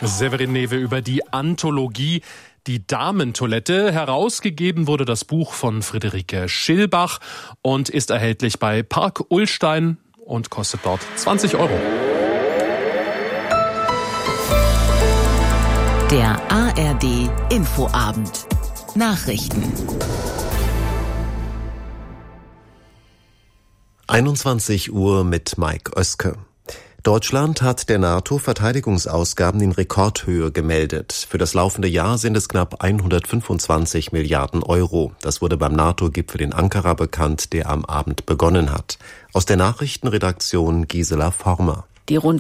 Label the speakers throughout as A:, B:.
A: Severin Newe über die Anthologie Die Damentoilette. Herausgegeben wurde das Buch von Friederike Schillbach und ist erhältlich bei Park Ullstein und kostet dort 20 €.
B: Der ARD Infoabend. Nachrichten.
C: 21 Uhr mit Mike Oeske. Deutschland hat der NATO-Verteidigungsausgaben in Rekordhöhe gemeldet. Für das laufende Jahr sind es knapp 125 Milliarden €. Das wurde beim NATO-Gipfel in Ankara bekannt, der am Abend begonnen hat. Aus der Nachrichtenredaktion Gisela Former.
D: Die rund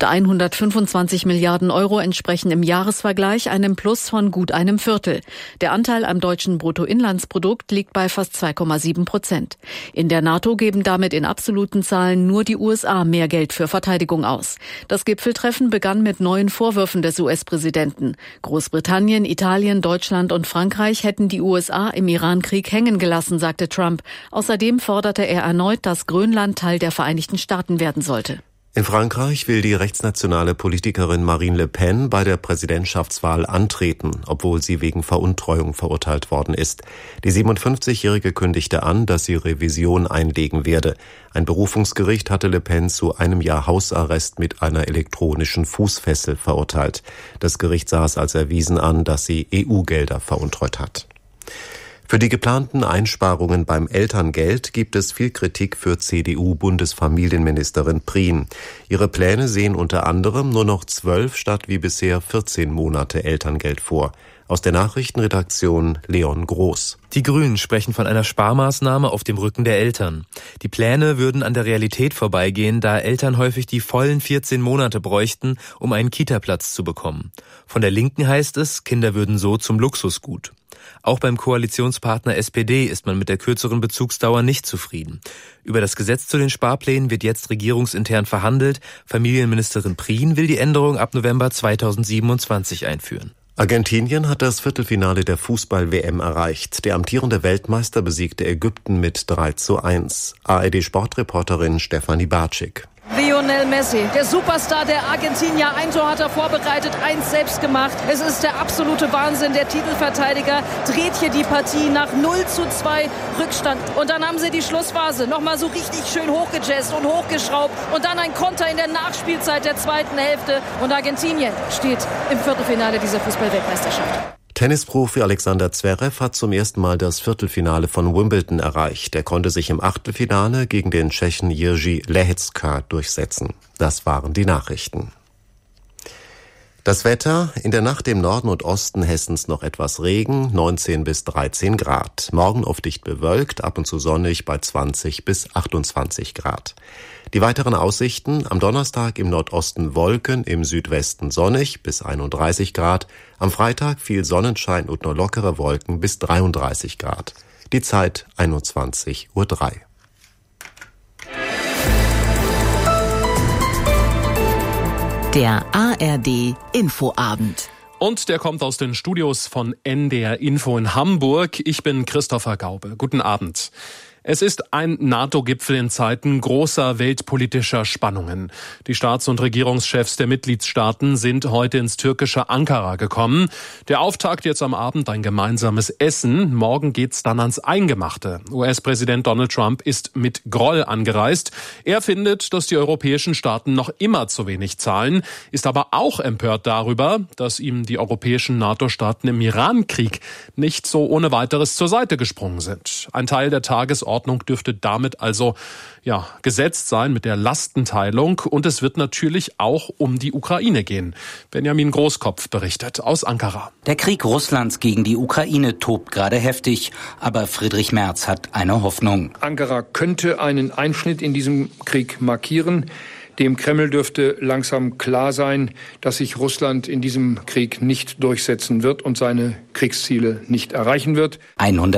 D: 125 Milliarden € entsprechen im Jahresvergleich einem Plus von gut einem Viertel. Der Anteil am deutschen Bruttoinlandsprodukt liegt bei fast 2,7%. In der NATO geben damit in absoluten Zahlen nur die USA mehr Geld für Verteidigung aus. Das Gipfeltreffen begann mit neuen Vorwürfen des US-Präsidenten. Großbritannien, Italien, Deutschland und Frankreich hätten die USA im Iran-Krieg hängen gelassen, sagte Trump. Außerdem forderte er erneut, dass Grönland Teil der Vereinigten Staaten werden sollte.
C: In Frankreich will die rechtsnationale Politikerin Marine Le Pen bei der Präsidentschaftswahl antreten, obwohl sie wegen Veruntreuung verurteilt worden ist. Die 57-Jährige kündigte an, dass sie Revision einlegen werde. Ein Berufungsgericht hatte Le Pen zu 1 Jahr Hausarrest mit einer elektronischen Fußfessel verurteilt. Das Gericht sah es als erwiesen an, dass sie EU-Gelder veruntreut hat. Für die geplanten Einsparungen beim Elterngeld gibt es viel Kritik für CDU-Bundesfamilienministerin Prien. Ihre Pläne sehen unter anderem nur noch 12 statt wie bisher 14 Monate Elterngeld vor. Aus der Nachrichtenredaktion Leon Groß.
E: Die Grünen sprechen von einer Sparmaßnahme auf dem Rücken der Eltern. Die Pläne würden an der Realität vorbeigehen, da Eltern häufig die vollen 14 Monate bräuchten, um einen Kita-Platz zu bekommen. Von der Linken heißt es, Kinder würden so zum Luxusgut. Auch beim Koalitionspartner SPD ist man mit der kürzeren Bezugsdauer nicht zufrieden. Über das Gesetz zu den Sparplänen wird jetzt regierungsintern verhandelt. Familienministerin Prien will die Änderung ab November 2027 einführen.
C: Argentinien hat das Viertelfinale der Fußball-WM erreicht. Der amtierende Weltmeister besiegte Ägypten mit 3:1. ARD-Sportreporterin Stefanie Bartschik.
F: Lionel Messi, der Superstar der Argentinier, ein Tor hat er vorbereitet, 1 selbst gemacht. Es ist der absolute Wahnsinn. Der Titelverteidiger dreht hier die Partie nach 0:2 Rückstand. Und dann haben sie die Schlussphase nochmal so richtig schön hochgejazzt und hochgeschraubt. Und dann ein Konter in der Nachspielzeit der zweiten Hälfte. Und Argentinien steht im Viertelfinale dieser Fußball-Weltmeisterschaft.
C: Tennisprofi Alexander Zverev hat zum ersten Mal das Viertelfinale von Wimbledon erreicht. Er konnte sich im Achtelfinale gegen den Tschechen Jiří Lehecka durchsetzen. Das waren die Nachrichten. Das Wetter: in der Nacht im Norden und Osten Hessens noch etwas Regen, 19 bis 13 Grad. Morgen oft dicht bewölkt, ab und zu sonnig bei 20 bis 28 Grad. Die weiteren Aussichten: am Donnerstag im Nordosten Wolken, im Südwesten sonnig bis 31 Grad. Am Freitag viel Sonnenschein und nur lockere Wolken bis 33 Grad. Die Zeit 21:03 Uhr.
B: Der ARD Infoabend.
A: Und der kommt aus den Studios von NDR Info in Hamburg. Ich bin Christopher Gaube. Guten Abend. Es ist ein NATO-Gipfel in Zeiten großer weltpolitischer Spannungen. Die Staats- und Regierungschefs der Mitgliedstaaten sind heute ins türkische Ankara gekommen. Der Auftakt jetzt am Abend ein gemeinsames Essen. Morgen geht's dann ans Eingemachte. US-Präsident Donald Trump ist mit Groll angereist. Er findet, dass die europäischen Staaten noch immer zu wenig zahlen, ist aber auch empört darüber, dass ihm die europäischen NATO-Staaten im Iran-Krieg nicht so ohne weiteres zur Seite gesprungen sind. Ein Teil der Tagesordnung dürfte damit also gesetzt sein mit der Lastenteilung. Und es wird natürlich auch um die Ukraine gehen. Benjamin Großkopf berichtet aus Ankara.
G: Der Krieg Russlands gegen die Ukraine tobt gerade heftig. Aber Friedrich Merz hat eine Hoffnung.
H: Ankara könnte einen Einschnitt in diesem Krieg markieren. Dem Kreml dürfte langsam klar sein, dass sich Russland in diesem Krieg nicht durchsetzen wird und seine Kriegsziele nicht erreichen wird.